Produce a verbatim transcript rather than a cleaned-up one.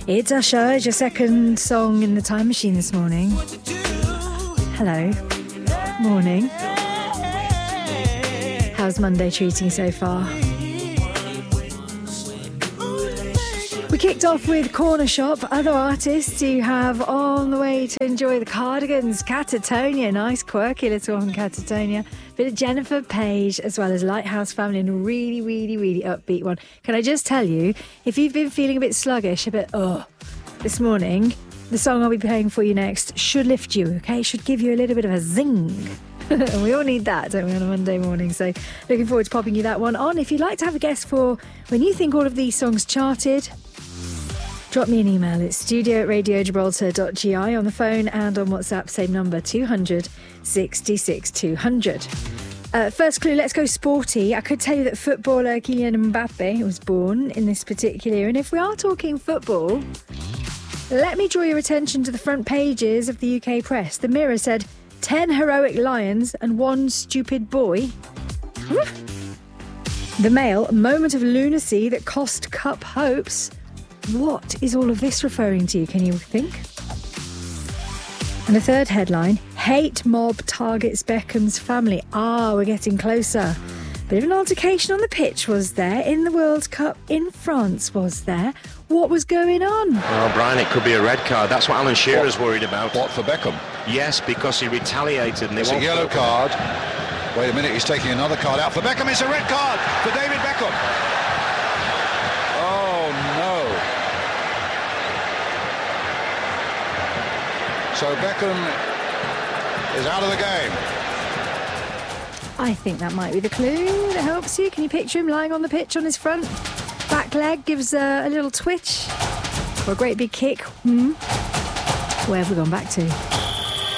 It's Usher, it's your second song in the time machine this morning. Hello. Morning. How's Monday treating you so far? We kicked off with Corner Shop, other artists you have on the way to enjoy the Cardigans, Catatonia, nice quirky little one, Catatonia. Bit of Jennifer Page, as well as Lighthouse Family, and a really, really, really upbeat one. Can I just tell you, if you've been feeling a bit sluggish, a bit, oh, this morning, the song I'll be playing for you next should lift you, okay? Should give you a little bit of a zing. And we all need that, don't we, on a Monday morning? So looking forward to popping you that one on. If you'd like to have a guess for when you think all of these songs charted, drop me an email. It's studio at radio gibraltar dot g i on the phone and on WhatsApp, same number, two hundred sixty-six two hundred. Uh, first clue, let's go sporty. I could tell you that footballer Kylian Mbappe was born in this particular year. And if we are talking football, let me draw your attention to the front pages of the U K press. The Mirror said, ten heroic lions and one stupid boy. The Mail, moment of lunacy that cost Cup hopes. What is all of this referring to? Can you think? And the third headline, hate mob targets Beckham's family. Ah, we're getting closer. Bit of an altercation on the pitch was there. In the World Cup in France was there. What was going on? Well, Brian, it could be a red card. That's what Alan Shearer's what, worried about. What, for Beckham? Yes, because he retaliated. And they it's a yellow card. Wait a minute, he's taking another card out for Beckham. It's a red card for David Beckham. Oh, no. So Beckham is out of the game. I think that might be the clue that helps you. Can you picture him lying on the pitch on his front back leg, gives a, a little twitch or a great big kick? Hmm. Where have we gone back to?